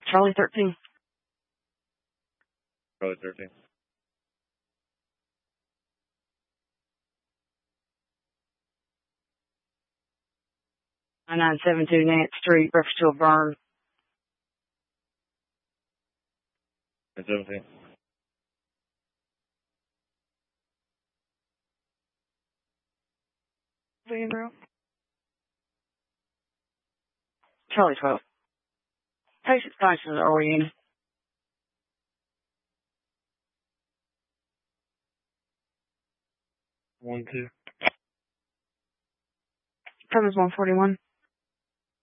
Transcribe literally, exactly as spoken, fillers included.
Charlie thirteen. Charlie thirteen. nine seven two Nance Street, reference to a burn. nine seventeen. Andrew. Charlie twelve. Patient conscious oriented. one two. Premise one forty-one.